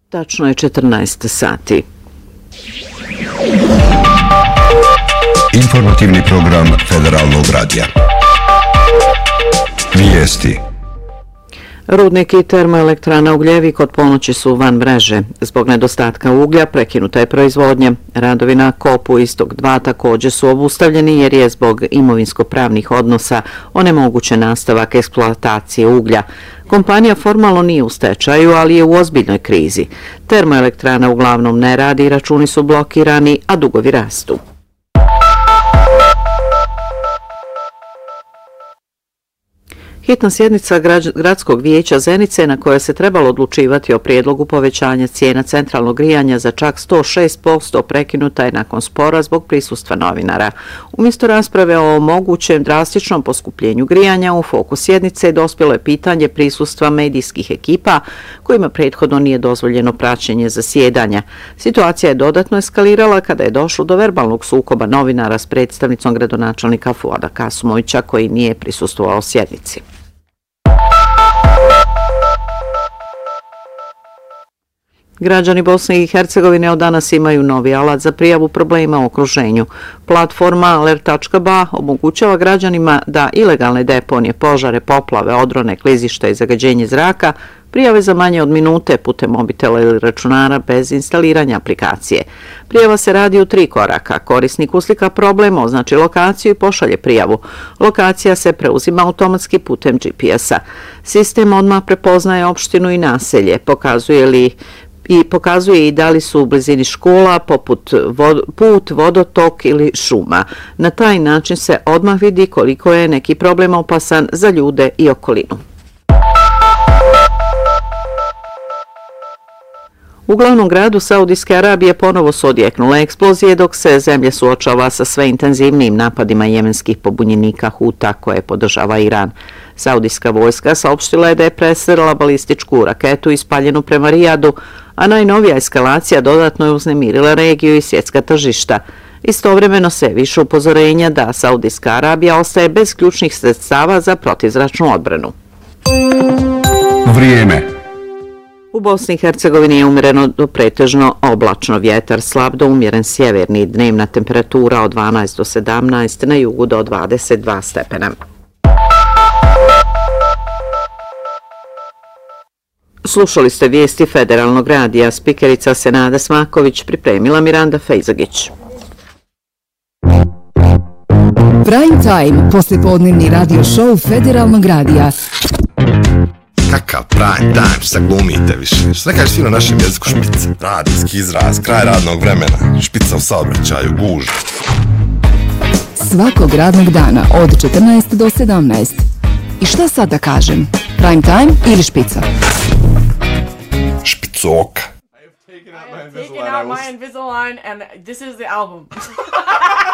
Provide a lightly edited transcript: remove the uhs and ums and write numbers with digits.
Tačno je 14 sati. Informativni program Federalnog radija. Vijesti. Rudnik i termoelektrana Ugljevik od ponoći su van mreže. Zbog nedostatka uglja prekinuta je proizvodnja. Radovi na kopu Istok 2 također su obustavljeni jer je zbog imovinsko-pravnih odnosa onemogućen nastavak eksploatacije uglja. Kompanija formalno nije u stečaju, ali je u ozbiljnoj krizi. Termoelektrana uglavnom ne radi, računi su blokirani, a dugovi rastu. Hitna sjednica Gradskog vijeća Zenice na kojoj se trebalo odlučivati o prijedlogu povećanja cijena centralnog grijanja za čak 106% prekinuta je nakon spora zbog prisustva novinara. Umjesto rasprave o mogućem drastičnom poskupljenju grijanja, u fokus sjednice dospjelo je pitanje prisustva medijskih ekipa kojima prethodno nije dozvoljeno praćenje zasjedanja. Situacija je dodatno eskalirala kada je došlo do verbalnog sukoba novinara s predstavnicom gradonačelnika Fuada Kasumovića koji nije prisustvovao sjednici. Građani Bosne i Hercegovine od danas imaju novi alat za prijavu problema u okruženju. Platforma alert.ba omogućava građanima da ilegalne deponije, požare, poplave, odrone, klizišta i zagađenje zraka prijave za manje od minute putem mobitela ili računara bez instaliranja aplikacije. Prijava se radi u 3 koraka. Korisnik uslika problem, označi lokaciju i pošalje prijavu. Lokacija se preuzima automatski putem GPS-a. Sistem odmah prepoznaje opštinu i naselje, pokazuje i da li su u blizini škola, poput put, vodotok ili šuma. Na taj način se odmah vidi koliko je neki problem opasan za ljude i okolinu. U glavnom gradu Saudijske Arabije ponovo su odjeknule eksplozije dok se zemlja suočava sa sve intenzivnijim napadima jemenskih pobunjenika Huta koje podržava Iran. Saudijska vojska saopštila je da je presrela balističku raketu ispaljenu prema Rijadu, a najnovija eskalacija dodatno je uznemirila regiju i svjetska tržišta. Istovremeno se više upozorenja da Saudijska Arabija ostaje bez ključnih sredstava za protivzračnu odbranu. Vrijeme. U Bosni i Hercegovini je umjereno do pretežno oblačno, vjetar slab do umjeren sjeverni, dnevna temperatura od 12 do 17, na jugu do 22 stepena. Slušali ste vijesti Federalnog radija, spikerica Senada Smaković, pripremila Miranda Fejzagić. Prime Time, poslijepodnevni radio show Federalnog radija. Kakav prime time, šta glumite više? Šta ne kažeš ti na našem jeziku špica? Radijski izraz, kraj radnog vremena, špica u saobraćaju, gužva. Svakog radnog dana od 14 do 17. I šta sad da kažem? Prime time ili špica? Špicoka. I have taken out my Invisalign and this is the album.